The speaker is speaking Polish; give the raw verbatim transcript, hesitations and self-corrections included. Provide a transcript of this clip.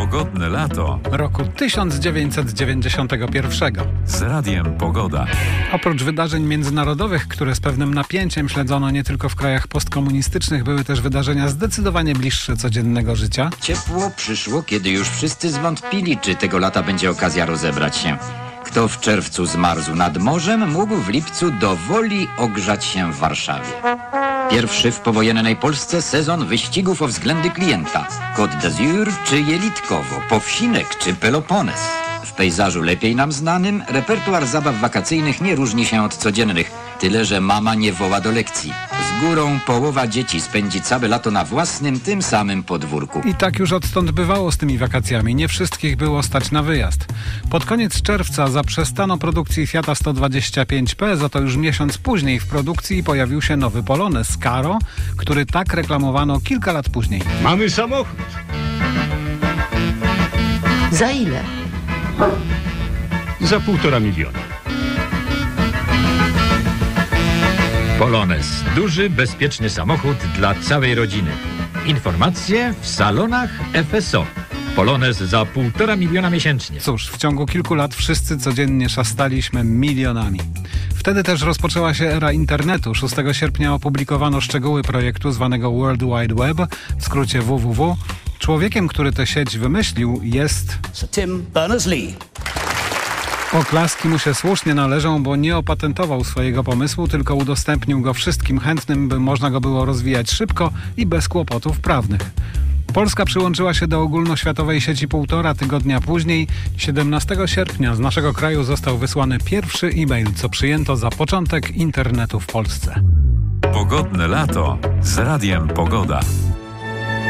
Pogodne lato roku tysiąc dziewięćset dziewięćdziesiątego pierwszego. z Radiem Pogoda. Oprócz wydarzeń międzynarodowych, które z pewnym napięciem śledzono nie tylko w krajach postkomunistycznych, były też wydarzenia zdecydowanie bliższe codziennego życia. Ciepło przyszło, kiedy już wszyscy zwątpili, czy tego lata będzie okazja rozebrać się. Kto w czerwcu zmarzł nad morzem, mógł w lipcu dowoli ogrzać się w Warszawie. Pierwszy w powojennej Polsce sezon wyścigów o względy klienta. Côte d'Azur czy Jelitkowo, Powsinek czy Pelopones. W pejzażu lepiej nam znanym repertuar zabaw wakacyjnych nie różni się od codziennych, tyle że mama nie woła do lekcji. Z górą połowa dzieci spędzi całe lato na własnym, tym samym podwórku. I tak już odtąd bywało z tymi wakacjami. Nie wszystkich było stać na wyjazd. Pod koniec czerwca zaprzestano produkcji Fiata sto dwadzieścia pięć P, za to już miesiąc później w produkcji pojawił się nowy Polones Caro, który tak reklamowano kilka lat później. Mamy samochód. Za ile? Za półtora miliona. Polones. Duży, bezpieczny samochód dla całej rodziny. Informacje w salonach F S O. Polones za półtora miliona miesięcznie. Cóż, w ciągu kilku lat wszyscy codziennie szastaliśmy milionami. Wtedy też rozpoczęła się era internetu. szóstego sierpnia opublikowano szczegóły projektu zwanego World Wide Web, w skrócie W W W. Człowiekiem, który tę sieć wymyślił, jest Sir Tim Berners-Lee. Oklaski mu się słusznie należą, bo nie opatentował swojego pomysłu, tylko udostępnił go wszystkim chętnym, by można go było rozwijać szybko i bez kłopotów prawnych. Polska przyłączyła się do ogólnoświatowej sieci półtora tygodnia później. siedemnastego sierpnia z naszego kraju został wysłany pierwszy e-mail, co przyjęto za początek internetu w Polsce. Pogodne lato z Radiem Pogoda.